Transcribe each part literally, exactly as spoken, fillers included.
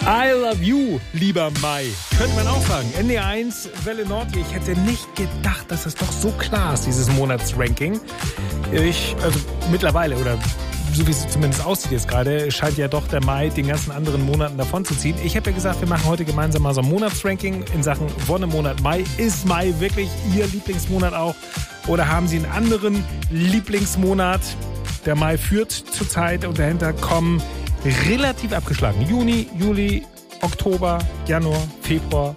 I love you, lieber Mai. Könnte man auch sagen. N D R eins, Welle Nord. Ich hätte nicht gedacht, dass das doch so klar ist, dieses Monatsranking. Ich, also mittlerweile, oder so wie es zumindest aussieht jetzt gerade, scheint ja doch der Mai den ganzen anderen Monaten davon zu ziehen. Ich habe ja gesagt, wir machen heute gemeinsam mal so ein Monatsranking in Sachen Wonnemonat Mai. Ist Mai wirklich Ihr Lieblingsmonat auch? Oder haben Sie einen anderen Lieblingsmonat? Der Mai führt zurzeit und dahinter kommen relativ abgeschlagen. Juni, Juli, Oktober, Januar, Februar,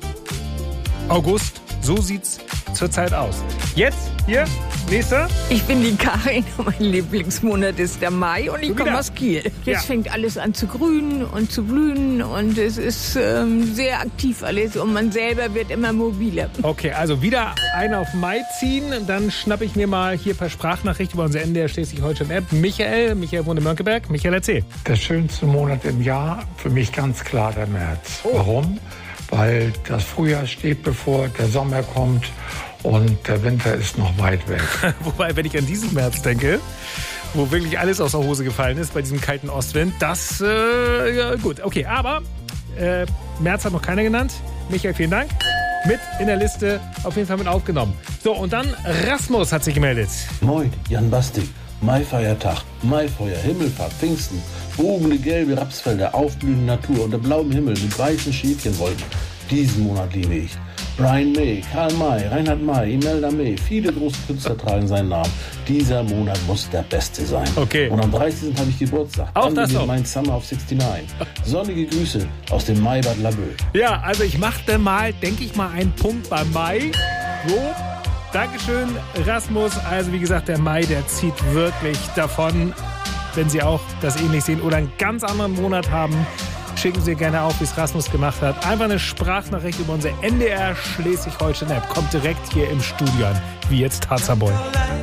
August. So sieht's zurzeit aus. Jetzt, hier, nächster. Ich bin die Karin und mein Lieblingsmonat ist der Mai und ich komme aus Kiel. Jetzt Ja. fängt alles an zu grünen und zu blühen und es ist ähm, sehr aktiv alles und man selber wird immer mobiler. Okay, also wieder einen auf Mai ziehen. Dann schnappe ich mir mal hier per Sprachnachricht über unser N D R Schleswig-Holstein-App Michael. Michael wohnt in Mönckeberg. Michael, erzähl. Der schönste Monat im Jahr, für mich ganz klar der März. Oh. Warum? Weil das Frühjahr steht bevor, der Sommer kommt und der Winter ist noch weit weg. Wobei, wenn ich an diesen März denke, wo wirklich alles aus der Hose gefallen ist bei diesem kalten Ostwind, das, äh, ja, gut. Okay, aber äh, März hat noch keiner genannt. Michael, vielen Dank. Mit in der Liste auf jeden Fall mit aufgenommen. So, und dann Rasmus hat sich gemeldet. Moin, Jan Basti. Maifeiertag, Maifeuer, Himmelfahrt, Pfingsten, wogende gelbe Rapsfelder, aufblühende Natur unter blauem Himmel mit weißen Schäfchenwolken. Diesen Monat liebe ich. Brian May, Karl May, Reinhard May, Imelda May, viele große Künstler tragen seinen Namen. Dieser Monat muss der beste sein. Okay. Und am dreißigsten habe ich Geburtstag. Auch Dann das beginnt noch. mein Summer of sixty-nine. Sonnige Grüße aus dem Maibad Laboe. Ja, also ich machte mal, denke ich mal, einen Punkt beim Mai. So, Dankeschön, Rasmus. Also wie gesagt, der Mai, der zieht wirklich davon. Wenn Sie auch das ähnlich sehen oder einen ganz anderen Monat haben, schicken Sie gerne auf, wie es Rasmus gemacht hat. Einfach eine Sprachnachricht über unser N D R Schleswig-Holstein-App. Kommt direkt hier im Studio an, wie jetzt Tarzanboy.